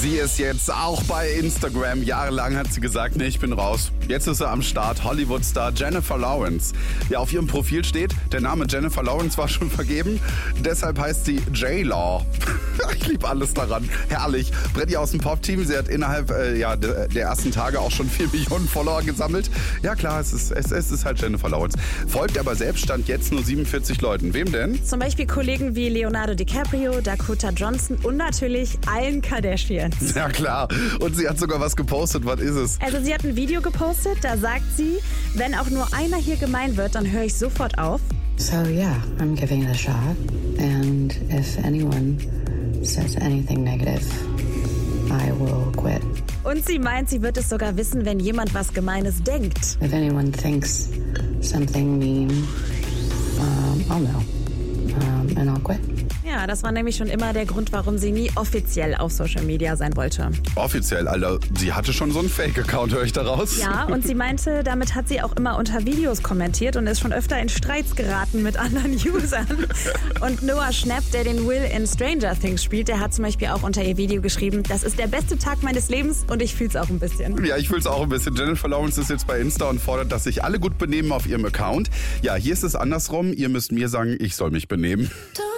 Sie ist jetzt auch bei Instagram. Jahrelang hat sie gesagt, nee, ich bin raus. Jetzt ist sie am Start. Hollywood-Star Jennifer Lawrence. Ja, auf ihrem Profil steht, der Name Jennifer Lawrence war schon vergeben. Deshalb heißt sie J-Law. Ich liebe alles daran. Herrlich. Bretty aus dem Pop-Team. Sie hat innerhalb der ersten Tage auch schon 4 Millionen Follower gesammelt. Ja klar, es ist halt Jennifer Lawrence. Folgt aber selbst stand jetzt nur 47 Leuten. Wem denn? Zum Beispiel Kollegen wie Leonardo DiCaprio, Dakota Johnson und natürlich allen Kardashians. Ja klar. Und sie hat sogar was gepostet. Was ist es? Also sie hat ein Video gepostet, da sagt sie, wenn auch nur einer hier gemein wird, dann höre ich sofort auf. So yeah, I'm giving it a shot. And if anyone says anything negative, I will quit. Und sie meint, sie wird es sogar wissen, wenn jemand was Gemeines denkt. If anyone thinks something mean, I'll know. And I'll quit. Ja, das war nämlich schon immer der Grund, warum sie nie offiziell auf Social Media sein wollte. Offiziell, Alter. Sie hatte schon so einen Fake-Account, höre ich daraus? Ja, und sie meinte, damit hat sie auch immer unter Videos kommentiert und ist schon öfter in Streits geraten mit anderen Usern. Und Noah Schnapp, der den Will in Stranger Things spielt, der hat zum Beispiel auch unter ihr Video geschrieben, das ist der beste Tag meines Lebens und ich fühl's auch ein bisschen. Ja, ich fühl's auch ein bisschen. Jennifer Lawrence ist jetzt bei Insta und fordert, dass sich alle gut benehmen auf ihrem Account. Ja, hier ist es andersrum. Ihr müsst mir sagen, ich soll mich benehmen.